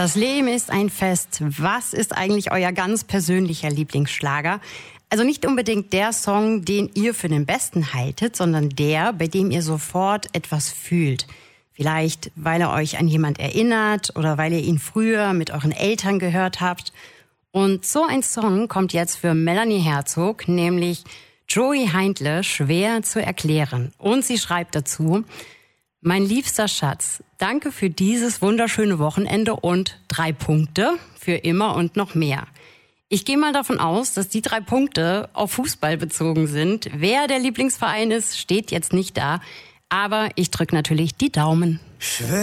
Das Leben ist ein Fest. Was ist eigentlich euer ganz persönlicher Lieblingsschlager? Also nicht unbedingt der Song, den ihr für den besten haltet, sondern der, bei dem ihr sofort etwas fühlt. Vielleicht, weil er euch an jemand erinnert oder weil ihr ihn früher mit euren Eltern gehört habt. Und so ein Song kommt jetzt für Melanie Herzog, nämlich Joey Heindle, schwer zu erklären. Und sie schreibt dazu: Mein liebster Schatz, danke für dieses wunderschöne Wochenende und 3 Punkte für immer und noch mehr. Ich gehe mal davon aus, dass die 3 Punkte auf Fußball bezogen sind. Wer der Lieblingsverein ist, steht jetzt nicht da. Aber ich drücke natürlich die Daumen.